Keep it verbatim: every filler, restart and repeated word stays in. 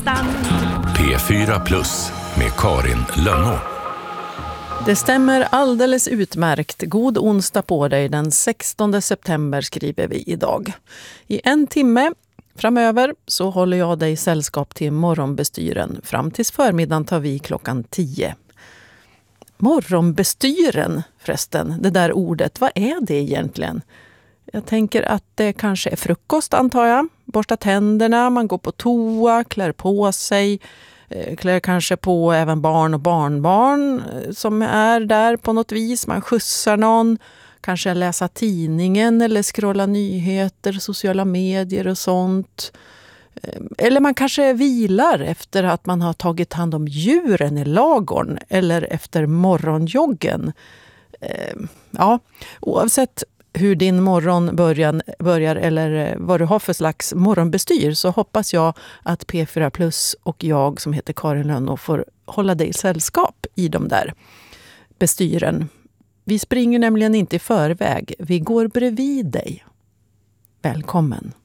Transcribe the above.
P fyra plus med Karin Lönno. Det stämmer alldeles utmärkt. God onsdag på dig, den sextonde september skriver vi idag. I en timme framöver så håller jag dig sällskap till morgonbestyren. Fram tills förmiddagen tar vi klockan tio. Morgonbestyren förresten, det där ordet, vad är det egentligen? Jag tänker att det kanske är frukost antar jag. Borsta tänderna, man går på toa, klär på sig. Klär kanske på även barn och barnbarn som är där på något vis. Man skjutsar någon, kanske läsa tidningen eller scrolla nyheter, sociala medier och sånt. Eller man kanske vilar efter att man har tagit hand om djuren i lagorn eller efter morgonjoggen. Ja, oavsett hur din morgon börjar, börjar eller vad du har för slags morgonbestyr så hoppas jag att P fyra plus och jag som heter Karin Lönno får hålla dig sällskap i de där bestyren. Vi springer nämligen inte i förväg, vi går bredvid dig. Välkommen!